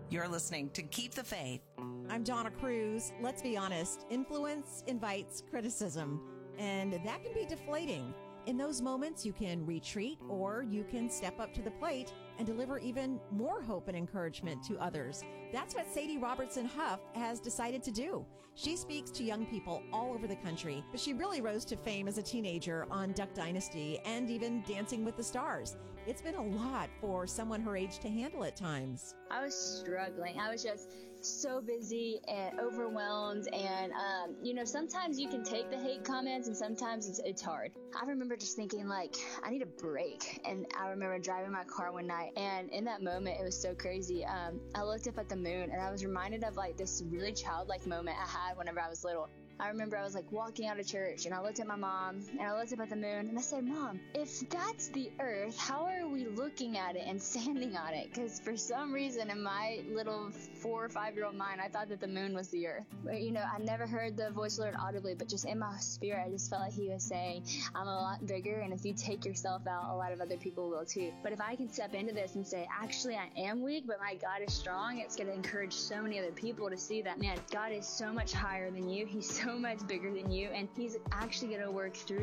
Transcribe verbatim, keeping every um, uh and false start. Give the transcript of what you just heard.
You're listening to Keep the Faith. I'm Donna Cruz. Let's be honest, influence invites criticism, and that can be deflating. In those moments, you can retreat or you can step up to the plate and deliver even more hope and encouragement to others. That's what Sadie Robertson Huff has decided to do. She speaks to young people all over the country, but she really rose to fame as a teenager on Duck Dynasty and even Dancing with the Stars. It's been a lot for someone her age to handle at times. I was struggling. I was just so busy and overwhelmed. And, um, you know, sometimes you can take the hate comments and sometimes it's, it's hard. I remember just thinking, like, I need a break. And I remember driving my car one night. And in that moment, it was so crazy. Um, I looked up at the moon and I was reminded of, like, this really childlike moment I had whenever I was little. I remember I was like walking out of church and I looked at my mom and I looked up at the moon and I said, Mom, if that's the earth, how are we looking at it and standing on it? Because for some reason in my little four or five year old mind, I thought that the moon was the earth. But, you know, I never heard the voice of the Lord audibly, but just in my spirit, I just felt like he was saying, I'm a lot bigger. And if you take yourself out, a lot of other people will too. But if I can step into this and say, actually, I am weak, but my God is strong, it's going to encourage so many other people to see that, man, God is so much higher than you. He's so much bigger than you, and he's actually going to work through